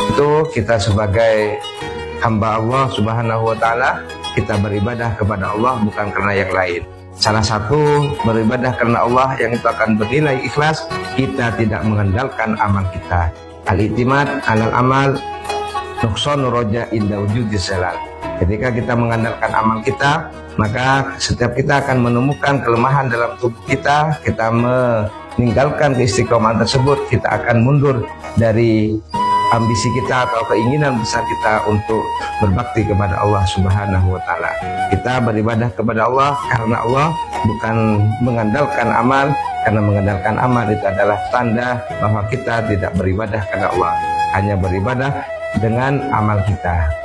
Itu kita sebagai hamba Allah Subhanahu wa Ta'ala, kita beribadah kepada Allah bukan karena yang lain. Salah satu beribadah karena Allah yang itu akan bernilai ikhlas, kita tidak mengandalkan amal kita. Al-i'timad alal amal nuqsanu roja inda wujudi salat. Ketika kita mengandalkan amal kita, maka setiap kita akan menemukan kelemahan dalam tubuh kita. Kita meninggalkan keistiqomahan tersebut, kita akan mundur dari ambisi kita atau keinginan besar kita untuk berbakti kepada Allah Subhanahu wa Ta'ala. Kita beribadah kepada Allah karena Allah, bukan mengandalkan amal, karena mengandalkan amal itu adalah tanda bahwa kita tidak beribadah karena Allah, hanya beribadah dengan amal kita.